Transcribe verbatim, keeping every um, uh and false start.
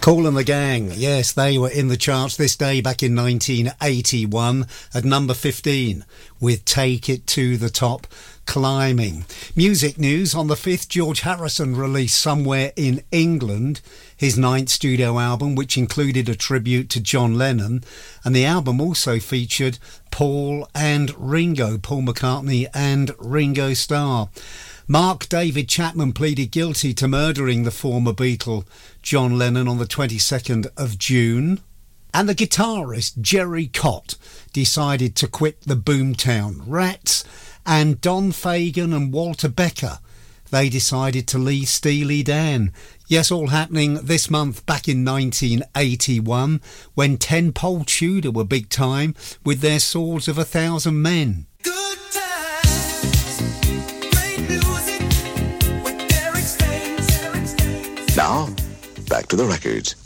Kool and the Gang, yes, they were in the charts this day back in nineteen eighty-one at number fifteen with Take It to the Top, climbing. Music news: on the fifth, George Harrison released Somewhere in England, his ninth studio album, which included a tribute to John Lennon, and the album also featured Paul and Ringo, Paul McCartney and Ringo Starr. Mark David Chapman pleaded guilty to murdering the former Beatle John Lennon on the twenty-second of June. And the guitarist Jerry Cott decided to quit the Boomtown Rats, and Don Fagen and Walter Becker, they decided to leave Steely Dan. Yes, all happening this month back in nineteen eighty-one, when Ten Pole Tudor were big time with their Swords of a Thousand Men. Good times, great music with Derek Staines. Now, back to the records.